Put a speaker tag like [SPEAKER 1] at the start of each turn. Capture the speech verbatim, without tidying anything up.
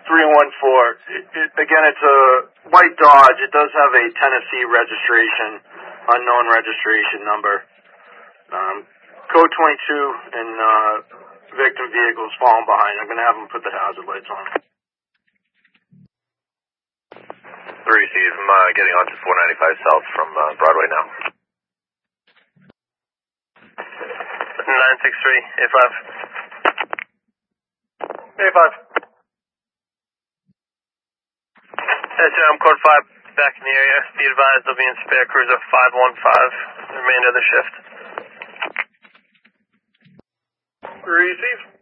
[SPEAKER 1] three one four. It, it, again, it's a white Dodge. It does have a Tennessee registration, unknown registration number. Um, code twenty-two and uh, victim vehicles falling behind. I'm going to have them put the hazard lights on.
[SPEAKER 2] three C, I'm uh, getting onto four ninety-five South from uh, Broadway now.
[SPEAKER 3] nine six three, A five.
[SPEAKER 4] A five.
[SPEAKER 3] Yes, sir, I'm code five, back in the area. Be advised, there'll be in spare cruiser five one five, the remainder of the shift.
[SPEAKER 4] Receive.